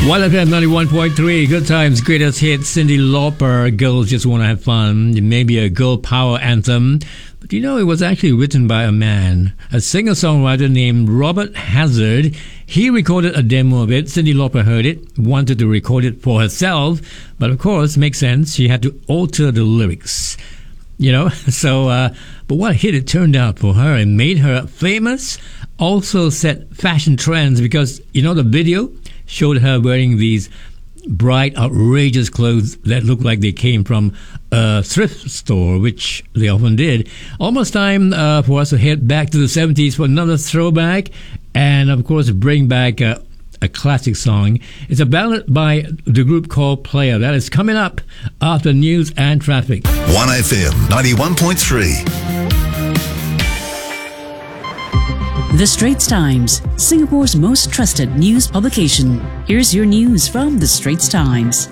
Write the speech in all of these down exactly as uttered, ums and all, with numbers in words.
one F M ninety-one point three, good times, greatest hits. Cyndi Lauper, Girls Just Wanna Have Fun. Maybe a girl power anthem. But you know, it was actually written by a man, a singer-songwriter named Robert Hazard. He recorded a demo of it. Cyndi Lauper heard it, wanted to record it for herself. But of course, makes sense. She had to alter the lyrics. You know, so, uh, but what a hit it turned out for her and made her famous. Also set fashion trends because, you know, the video showed her wearing these bright, outrageous clothes that looked like they came from a thrift store, which they often did. Almost time uh, for us to head back to the seventies for another throwback and, of course, bring back uh, a classic song. It's a ballad by the group called Player. That is coming up after news and traffic. one F M ninety-one point three. The Straits Times, Singapore's most trusted news publication. Here's your news from The Straits Times.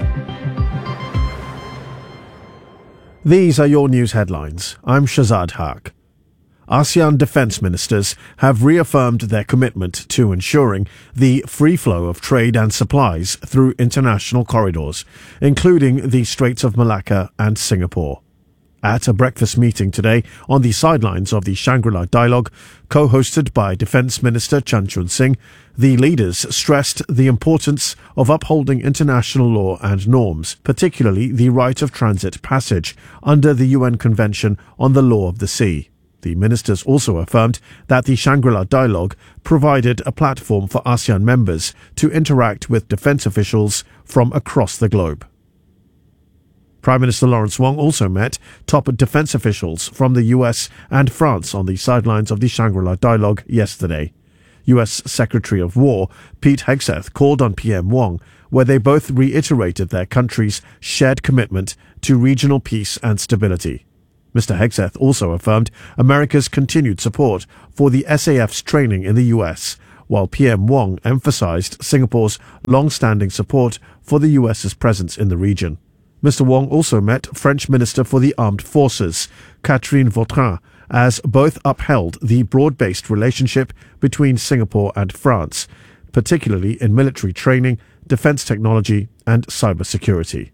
These are your news headlines. I'm Shazad Haq. ASEAN defence ministers have reaffirmed their commitment to ensuring the free flow of trade and supplies through international corridors, including the Straits of Malacca and Singapore. At a breakfast meeting today on the sidelines of the Shangri-La Dialogue, co-hosted by Defence Minister Chan Chun Sing, the leaders stressed the importance of upholding international law and norms, particularly the right of transit passage under the U N Convention on the Law of the Sea. The ministers also affirmed that the Shangri-La Dialogue provided a platform for ASEAN members to interact with defence officials from across the globe. Prime Minister Lawrence Wong also met top defence officials from the U S and France on the sidelines of the Shangri-La Dialogue yesterday. U S Secretary of War Pete Hegseth called on P M Wong, where they both reiterated their country's shared commitment to regional peace and stability. Mister Hegseth also affirmed America's continued support for the S A F's training in the U S, while P M Wong emphasized Singapore's long-standing support for the U S's presence in the region. Mister Wong also met French Minister for the Armed Forces, Catherine Vautrin, as both upheld the broad-based relationship between Singapore and France, particularly in military training, defence technology and cybersecurity.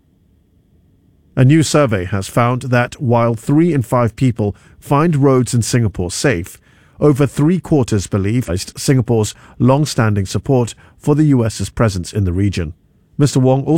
A new survey has found that while three in five people find roads in Singapore safe, over three quarters believe Singapore's long-standing support for the U S's presence in the region. Mister Wong also